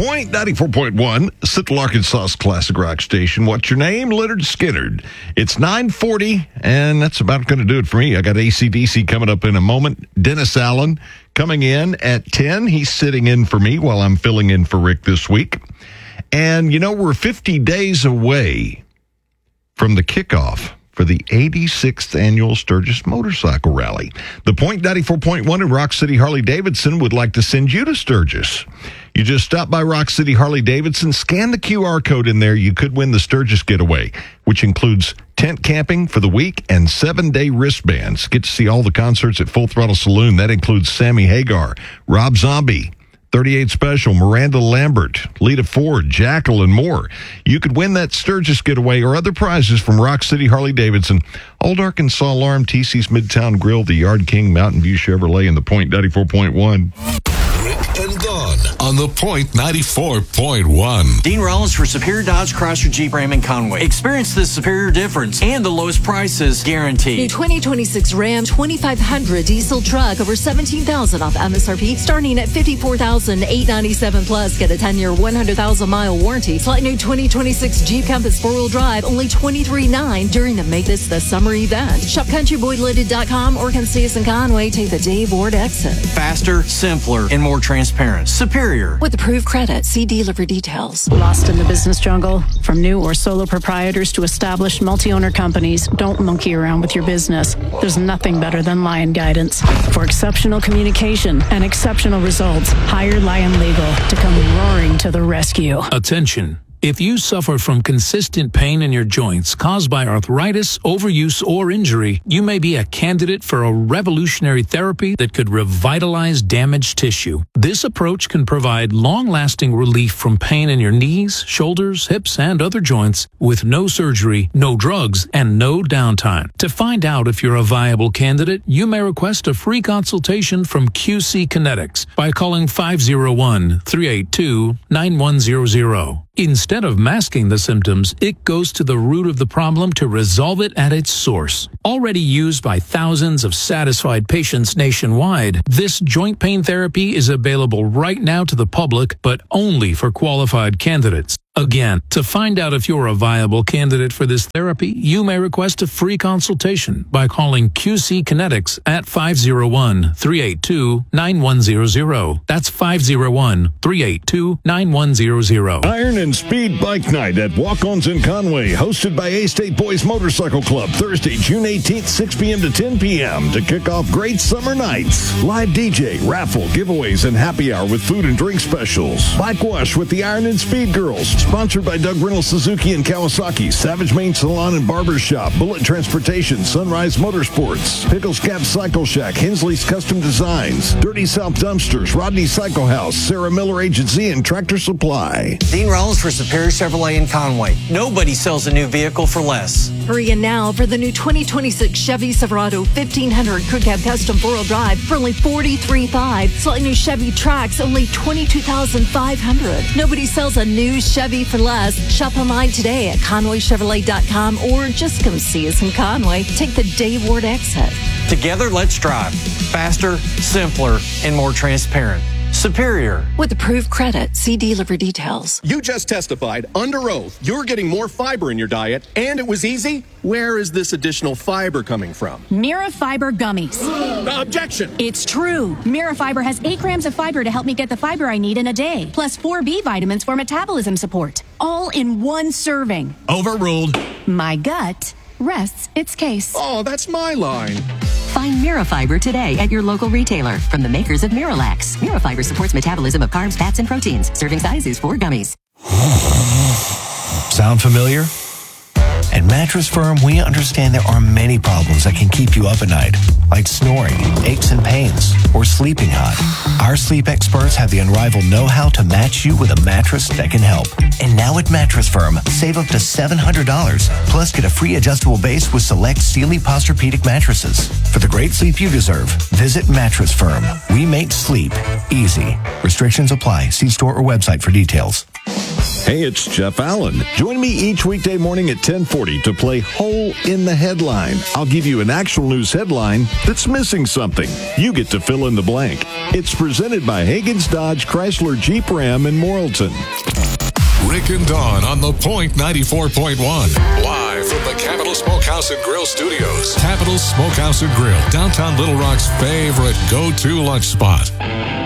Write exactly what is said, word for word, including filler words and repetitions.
Point ninety-four point one, Central Arkansas's classic rock station. What's your name? Leonard Skinnard. It's nine forty, and that's about going to do it for me. I got A C D C coming up in a moment. Dennis Allen coming in at ten. He's sitting in for me while I'm filling in for Rick this week. And, you know, we're fifty days away from the kickoff for the eighty-sixth Annual Sturgis Motorcycle Rally. The Point ninety-four point one and Rock City Harley-Davidson would like to send you to Sturgis. You just stop by Rock City Harley-Davidson, scan the Q R code in there. You could win the Sturgis Getaway, which includes tent camping for the week and seven-day wristbands. Get to see all the concerts at Full Throttle Saloon. That includes Sammy Hagar, Rob Zombie, thirty-eight Special, Miranda Lambert, Lita Ford, Jackal, and more. You could win that Sturgis Getaway or other prizes from Rock City Harley-Davidson, Old Arkansas Alarm, T C's Midtown Grill, the Yard King, Mountain View Chevrolet, and the Point ninety-four point one. Rick and Dawn on the Point ninety-four point one. Dean Rollins for Superior Dodge, Chrysler, Jeep, Ram, and Conway. Experience the superior difference and the lowest prices guaranteed. New twenty twenty-six Ram twenty-five hundred diesel truck over seventeen thousand dollars off M S R P, starting at fifty-four thousand eight hundred ninety-seven dollars plus. Get a ten-year, one hundred thousand mile warranty. Select new twenty twenty-six Jeep Compass four-wheel drive, only twenty-three thousand nine hundred during the Make This the Summer event. Shop country boy limited dot com or come see us in Conway. Take the Dave Ward exit. Faster, simpler, and more transparent. Superior. With approved credit, see dealer for details. Lost in the business jungle? From new or solo proprietors to established multi-owner companies, don't monkey around with your business. There's nothing better than Lion Guidance. For exceptional communication and exceptional results, hire Lion Legal to come roaring to the rescue. Attention. If you suffer from consistent pain in your joints caused by arthritis, overuse, or injury, you may be a candidate for a revolutionary therapy that could revitalize damaged tissue. This approach can provide long-lasting relief from pain in your knees, shoulders, hips, and other joints with no surgery, no drugs, and no downtime. To find out if you're a viable candidate, you may request a free consultation from Q C Kinetics by calling five oh one, three eight two, nine one zero zero. Instead of masking the symptoms, it goes to the root of the problem to resolve it at its source. Already used by thousands of satisfied patients nationwide, this joint pain therapy is available right now to the public, but only for qualified candidates. Again, to find out if you're a viable candidate for this therapy, you may request a free consultation by calling Q C Kinetics at five oh one, three eight two, nine one zero zero. That's five oh one, three eight two, nine one zero zero. Iron and Speed Bike Night at Walk-Ons in Conway, hosted by A-State Boys Motorcycle Club, Thursday, June eighteenth, six p.m. to ten p.m. to kick off great summer nights. Live D J, raffle, giveaways, and happy hour with food and drink specials. Bike wash with the Iron and Speed Girls. Sponsored by Doug Reynolds Suzuki and Kawasaki, Savage Main Salon and Barber Shop, Bullet Transportation, Sunrise Motorsports, Pickles Cap Cycle Shack, Hensley's Custom Designs, Dirty South Dumpsters, Rodney Cycle House, Sarah Miller Agency, and Tractor Supply. Dean Rollins for Superior Chevrolet in Conway. Nobody sells a new vehicle for less. Hurry in now for the new twenty twenty-six Chevy Silverado fifteen hundred Crew Cab Custom four-wheel drive for only forty-three thousand five hundred. Slightly new Chevy Trax, only twenty-two thousand five hundred. Nobody sells a new Chevy for less. Shop online today at conway chevrolet dot com or just come see us in Conway. Take the Dave Ward exit. Together, let's drive. Faster, simpler, and more transparent. Superior. With approved credit, see dealer for details. You just testified under oath you're getting more fiber in your diet, and it was easy. Where is this additional fiber coming from? Mira Fiber Gummies. Uh, objection. It's true. Mira Fiber has eight grams of fiber to help me get the fiber I need in a day, plus four B vitamins for metabolism support, all in one serving. Overruled. My gut rests its case. Oh, that's my line. Find Mirafiber today at your local retailer from the makers of Miralax. Mirafiber supports metabolism of carbs, fats, and proteins. Serving size is four gummies. Sound familiar? At Mattress Firm, we understand there are many problems that can keep you up at night, like snoring, aches and pains, or sleeping hot. Our sleep experts have the unrivaled know-how to match you with a mattress that can help. And now at Mattress Firm, save up to seven hundred dollars, plus get a free adjustable base with select Sealy Posturepedic mattresses. For the great sleep you deserve, visit Mattress Firm. We make sleep easy. Restrictions apply. See store or website for details. Hey, it's Jeff Allen. Join me each weekday morning at ten forty to play Hole in the Headline. I'll give you an actual news headline that's missing something. You get to fill in the blank. It's presented by Hagen's Dodge Chrysler Jeep Ram in Morrilton. Rick and Dawn on The Point ninety-four point one. Live from the Capital Smokehouse and Grill Studios. Capital Smokehouse and Grill, downtown Little Rock's favorite go-to lunch spot.